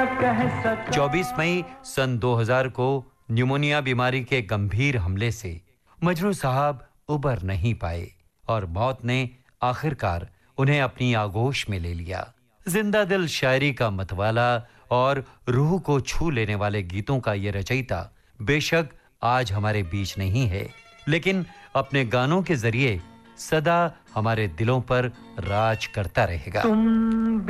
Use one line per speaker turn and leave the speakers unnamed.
24 मई सन 2000 को न्यूमोनिया बीमारी के गंभीर हमले से मजनू साहब उबर नहीं पाए और मौत ने आखिरकार उन्हें अपनी आगोश में ले लिया। जिंदा दिल शायरी का मतवाला और रूह को छू लेने वाले गीतों का ये रचयिता बेशक आज हमारे बीच नहीं है, लेकिन अपने गानों के जरिए सदा हमारे दिलों पर राज करता रहेगा।